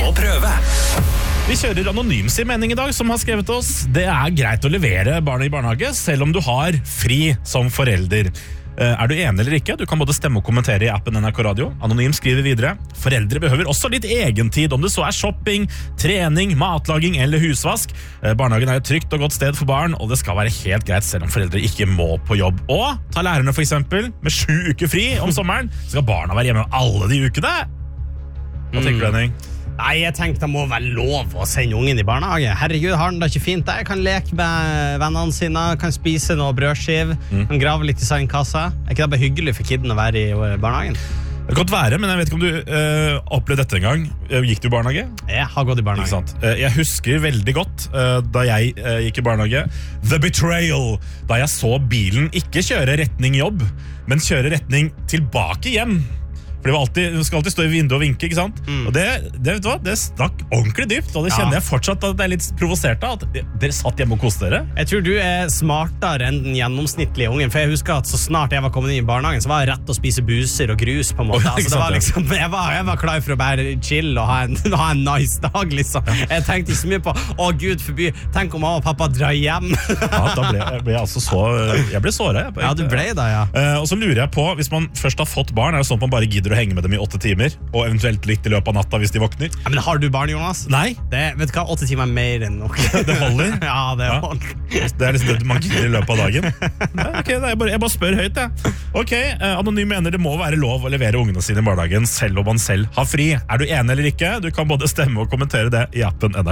Må prøve. Vi kjører anonym sin mening I dag, som har skrevet til oss. Det greit å levere barna I barnehage, selv om du har fri som forelder. Du enig eller ikke? Du kan både stemme og kommentere I appen NRK Radio. Anonym skriver videre. Foreldre behøver også litt egentid, om det så shopping, trening, matlaging eller husvask. Barnehagen et trygt og godt sted for barn, og det skal være helt greit selv om foreldre ikke må på jobb. Og ta lærerne for eksempel, med 7 uker fri om sommeren, skal barna være hjemme alle de ukene. Hva tenker du, Henning? Nei, jeg tenkte det må være lov å sende ungen I barnehage. Herregud, har den da ikke fint der? Kan leke med vennene sine, kan spise noe brødskiv, kan grave litt I sandkassa. Ikke det bare hyggelig for kidden å være I barnehagen? Det kan godt være, men jeg vet ikke om du opplevde dette en gang. Gikk du I barnehage? Jeg har gått I barnehage. Ikke sant? Jeg husker veldig godt da jeg gikk I barnehage. The betrayal! Da jeg så bilen ikke kjøre retning jobb, men kjøre retning tilbake hjem. For du skal alltid stå I vinduet og vinke, ikke sant? Og det, vet du hva? Det stakk ordentlig dypt, og det kjenner jeg fortsatt at det litt provosert av, at dere satt hjemme og koste dere. Jeg tror du smartere enn den gjennomsnittlige ungen, for jeg husker at så snart jeg var kommet inn I barnehagen, så var jeg rett å spise buser og grus på en måte. Altså, det var liksom, jeg var klar for å bare chill og ha en nice dag, liksom. Jeg tenkte ikke så mye på, Gud forby, tenk om mamma og pappa drar hjem. Ja, da ble jeg altså jeg ble såret. Ja, du ble det, ja. Og så lurer jeg på, hvis man først har fått barn, det sånn at man bare gidder å henge med dem I 8 timer, og eventuelt litt I løpet av natta hvis de våkner? Ja, men har du barn, Jonas? Nei. Vet du hva, 8 timer mer enn nok. Det holder? Ja, det holder. Det liksom det man gidder I løpet av dagen. Nei, okay, jeg bare spør høyt, jeg. Ok, Anonym mener det må være lov å levere ungene sine I barnehagen, selv om man selv har fri. Du enig eller ikke? Du kan både stemme og kommentere det I appen NRK.